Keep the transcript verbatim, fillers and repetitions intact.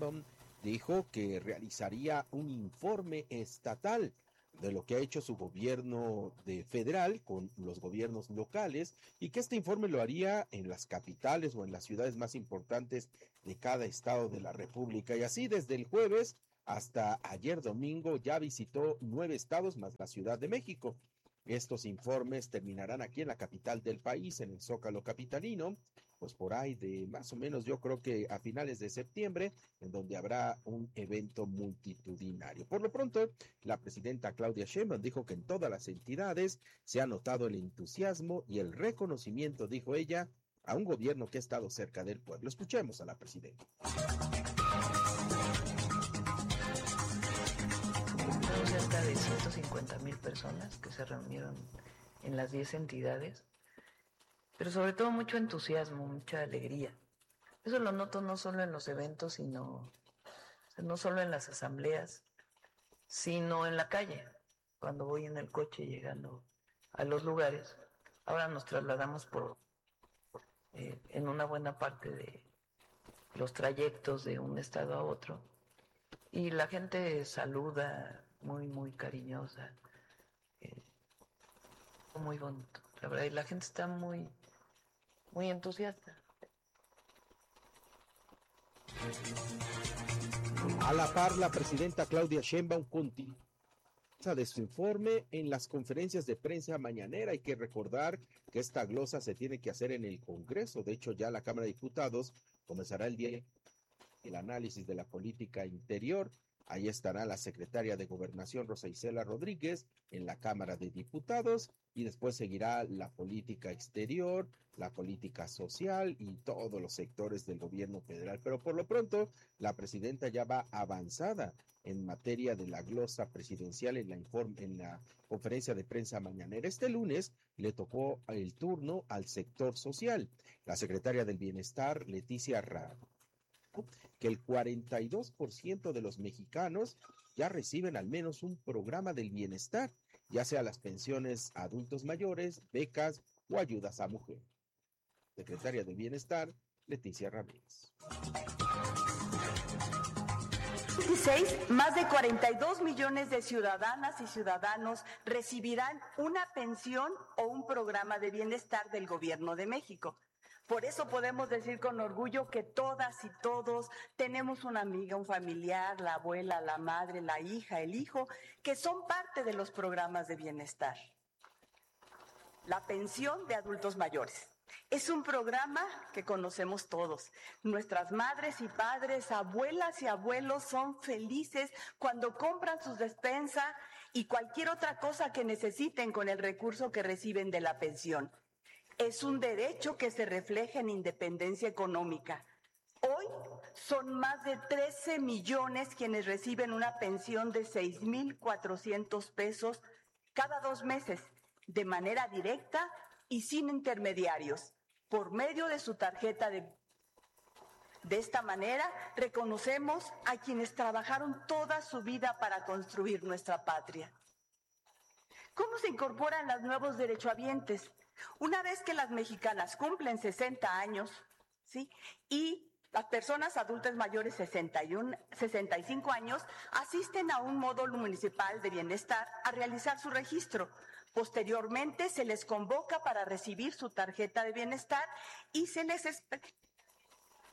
Sheinbaum dijo que realizaría un informe estatal de lo que ha hecho su gobierno de federal con los gobiernos locales y que este informe lo haría en las capitales o en las ciudades más importantes de cada estado de la República. Y así desde el jueves hasta ayer domingo ya visitó nueve estados más la Ciudad de México. Estos informes terminarán aquí en la capital del país, en el Zócalo capitalino, pues por ahí de más o menos yo creo que a finales de septiembre, en donde habrá un evento multitudinario. Por lo pronto, la presidenta Claudia Sheinbaum dijo que en todas las entidades se ha notado el entusiasmo y el reconocimiento, dijo ella, a un gobierno que ha estado cerca del pueblo. Escuchemos a la presidenta. Cerca de ciento cincuenta mil personas que se reunieron en las diez entidades, pero sobre todo mucho entusiasmo, mucha alegría. Eso lo noto no solo en los eventos, sino no solo en las asambleas, sino en la calle, cuando voy en el coche llegando a los lugares. Ahora nos trasladamos por eh, en una buena parte de los trayectos de un estado a otro, y la gente saluda muy, muy cariñosa, eh, muy bonito, la verdad, y la gente está muy, muy entusiasta. A la par, la presidenta Claudia Sheinbaum continúa de su informe en las conferencias de prensa mañanera. Hay que recordar que esta glosa se tiene que hacer en el Congreso. De hecho, ya la Cámara de Diputados comenzará el día el análisis de la política interior. Ahí estará la secretaria de Gobernación, Rosa Isela Rodríguez, en la Cámara de Diputados, y después seguirá la política exterior, la política social y todos los sectores del gobierno federal. Pero por lo pronto, la presidenta ya va avanzada en materia de la glosa presidencial en la, informe, en la conferencia de prensa mañanera. Este lunes le tocó el turno al sector social. La secretaria del Bienestar, Leticia Ra, que el cuarenta y dos por ciento de los mexicanos ya reciben al menos un programa del bienestar, ya sea las pensiones a adultos mayores, becas o ayudas a mujer. Secretaria de Bienestar, Leticia Ramírez. veintiséis, más de cuarenta y dos millones de ciudadanas y ciudadanos recibirán una pensión o un programa de bienestar del Gobierno de México. Por eso podemos decir con orgullo que todas y todos tenemos una amiga, un familiar, la abuela, la madre, la hija, el hijo, que son parte de los programas de bienestar. La pensión de adultos mayores es un programa que conocemos todos. Nuestras madres y padres, abuelas y abuelos son felices cuando compran sus despensas y cualquier otra cosa que necesiten con el recurso que reciben de la pensión. Es un derecho que se refleja en independencia económica. Hoy son más de trece millones quienes reciben una pensión de seis mil cuatrocientos pesos cada dos meses, de manera directa y sin intermediarios, por medio de su tarjeta de... De esta manera, reconocemos a quienes trabajaron toda su vida para construir nuestra patria. ¿Cómo se incorporan los nuevos derechohabientes? Una vez que las mexicanas cumplen sesenta años, ¿sí? Y las personas adultas mayores sesenta y uno, sesenta y cinco años asisten a un módulo municipal de bienestar a realizar su registro. Posteriormente se les convoca para recibir su tarjeta de bienestar y se les